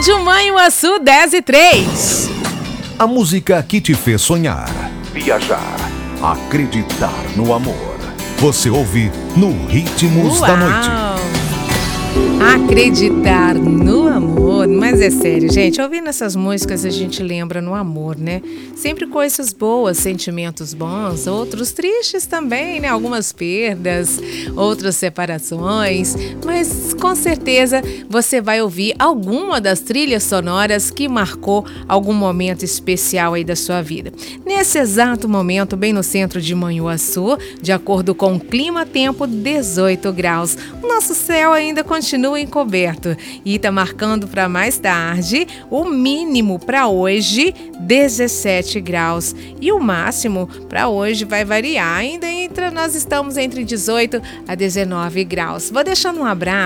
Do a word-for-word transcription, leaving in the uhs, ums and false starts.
Rádio Manhuaçu dez e três. A música que te fez sonhar, viajar, acreditar no amor. Você ouve no Ritmos Uau. da Noite. Acreditar no amor, mas é sério, gente, ouvindo essas músicas a gente lembra no amor, né? Sempre coisas boas, sentimentos bons, outros tristes também, né? Algumas perdas, outras separações, mas com certeza você vai ouvir alguma das trilhas sonoras que marcou algum momento especial aí da sua vida. Nesse exato momento, bem no centro de Manhuaçu, de acordo com o clima-tempo, dezoito graus. O nosso céu ainda continua encoberto e está marcando para mais tarde o mínimo para hoje dezessete graus e o máximo para hoje vai variar, ainda entre, nós estamos entre dezoito a dezenove graus. Vou deixando um abraço